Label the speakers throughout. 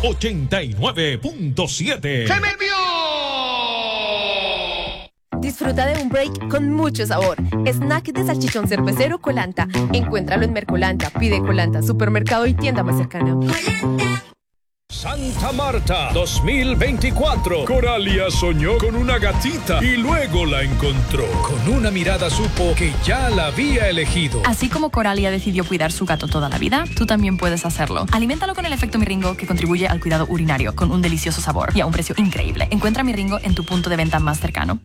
Speaker 1: 89.7.
Speaker 2: ¡Se me envió!
Speaker 3: Disfruta de un break con mucho sabor. Snack de salchichón cervecero Colanta. Encuéntralo en Mercolanta. Pide Colanta, supermercado y tienda más cercana.
Speaker 4: Santa Marta 2024. Coralia soñó con una gatita y luego la encontró. Con una mirada supo que ya la había elegido.
Speaker 5: Así como Coralia decidió cuidar su gato toda la vida, tú también puedes hacerlo. Aliméntalo con el efecto Miringo, que contribuye al cuidado urinario, con un delicioso sabor y a un precio increíble. Encuentra Miringo en tu punto de venta más cercano.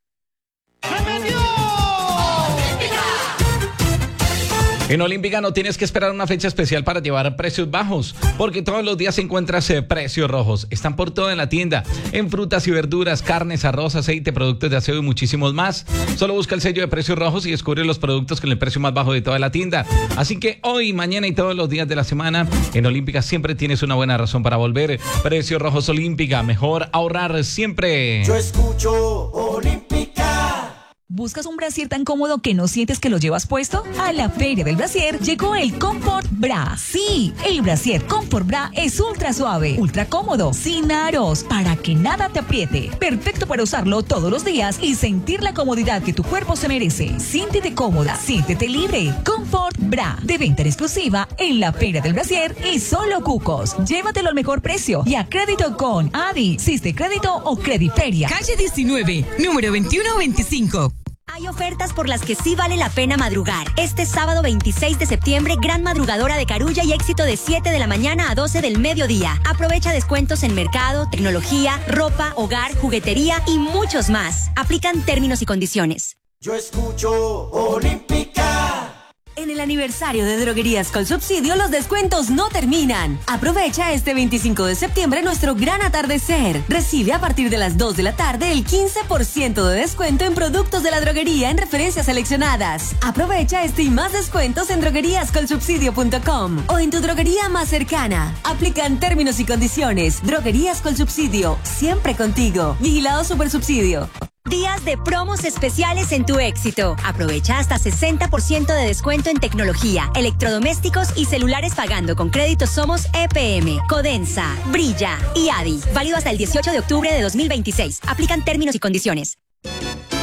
Speaker 6: En Olímpica no tienes que esperar una fecha especial para llevar precios bajos, porque todos los días encuentras precios rojos. Están por todo en la tienda, en frutas y verduras, carnes, arroz, aceite, productos de aseo y muchísimos más. Solo busca el sello de precios rojos y descubre los productos con el precio más bajo de toda la tienda. Así que hoy, mañana y todos los días de la semana, en Olímpica siempre tienes una buena razón para volver. Precios rojos Olímpica, mejor ahorrar siempre.
Speaker 7: Yo escucho Olímpica.
Speaker 8: ¿Buscas un brasier tan cómodo que no sientes que lo llevas puesto? A la Feria del Brasier llegó el Comfort Bra. Sí, el brasier Comfort Bra es ultra suave, ultra cómodo, sin aros, para que nada te apriete. Perfecto para usarlo todos los días y sentir la comodidad que tu cuerpo se merece. Siéntete cómoda, siéntete libre. Comfort Bra, de venta exclusiva en la Feria del Brasier y solo Cucos. Llévatelo al mejor precio y a crédito con Adi, Siste Crédito o Crediferia.
Speaker 9: Calle 19, número 2125.
Speaker 10: Hay ofertas por las que sí vale la pena madrugar. Este sábado 26 de septiembre, gran madrugadora de Carulla y éxito de 7 de la mañana a 12 del mediodía. Aprovecha descuentos en mercado, tecnología, ropa, hogar, juguetería y muchos más. Aplican términos y condiciones.
Speaker 7: Yo escucho Olímpica.
Speaker 11: En el aniversario de Droguerías con Subsidio, los descuentos no terminan. Aprovecha este 25 de septiembre nuestro gran atardecer. Recibe a partir de las 2 de la tarde el 15% de descuento en productos de la droguería en referencias seleccionadas. Aprovecha este y más descuentos en drogueríascolsubsidio.com o en tu droguería más cercana. Aplican términos y condiciones. Droguerías con Subsidio, siempre contigo. Vigilado Supersubsidio.
Speaker 10: Días de promos especiales en tu éxito. Aprovecha hasta 60% de descuento en tecnología, electrodomésticos y celulares pagando con créditos Somos EPM, Codensa, Brilla y Adi. Válido hasta el 18 de octubre de 2026. Aplican términos y condiciones.